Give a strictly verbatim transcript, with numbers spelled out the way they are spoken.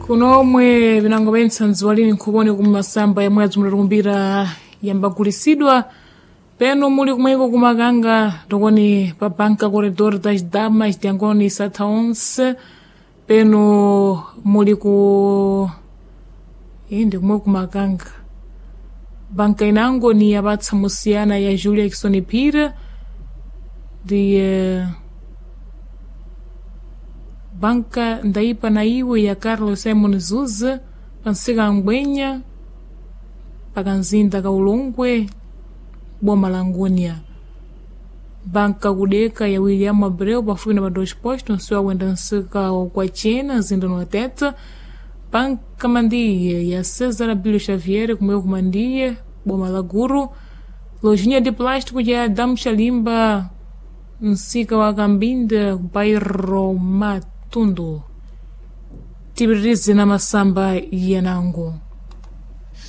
kunomwe vinangopensa ndziwalini nkhuponi kumasamba yamwe adzimulikumbira yambagulisidwa peno muli kumweko kumakanga tokoni pa banka corredor das damas tiangoni satha onse peno muli ku inde kumwe kumakanga banka inango ni yapatsa musiyana ya Julia Jackson Pira di uh, banka ndaipa na iwe ya Carlos Simon Zuza pansika ngwenya pakanzinda kaulongwe boma la Ngônia banka kudeka ya William Abreu pafupi na padois posto nsiwa wenda nsika kwa chena zinda no teta banka mandiye ya Cesar Abílio Xavier kumweko kumandiye boma la Guru lojinha de plástico ya Adam Chalimba nsika wa Kambinda bairro Matundu tibirizi na masamba yanango.